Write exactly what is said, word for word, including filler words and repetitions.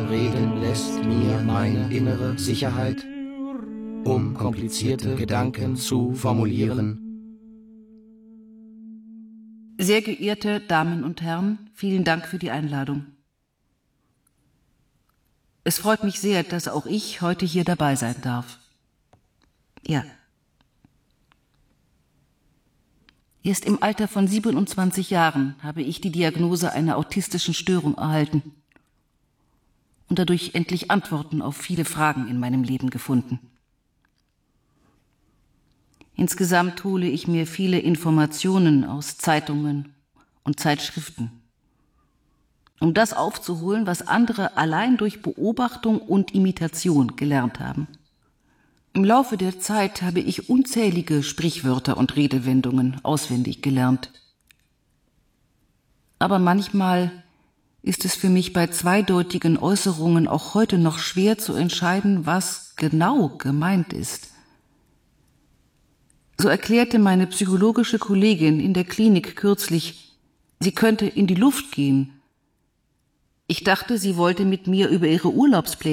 reden lässt mir meine innere Sicherheit, um komplizierte Gedanken zu formulieren. Sehr geehrte Damen und Herren, vielen Dank für die Einladung. Es freut mich sehr, dass auch ich heute hier dabei sein darf. Ja. Erst im Alter von siebenundzwanzig Jahren habe ich die Diagnose einer autistischen Störung erhalten und dadurch endlich Antworten auf viele Fragen in meinem Leben gefunden. Insgesamt hole ich mir viele Informationen aus Zeitungen und Zeitschriften, um das aufzuholen, was andere allein durch Beobachtung und Imitation gelernt haben. Im Laufe der Zeit habe ich unzählige Sprichwörter und Redewendungen auswendig gelernt. Aber manchmal ist es für mich bei zweideutigen Äußerungen auch heute noch schwer zu entscheiden, was genau gemeint ist. So erklärte meine psychologische Kollegin in der Klinik kürzlich, sie könnte in die Luft gehen. Ich dachte, sie wollte mit mir über ihre Urlaubspläne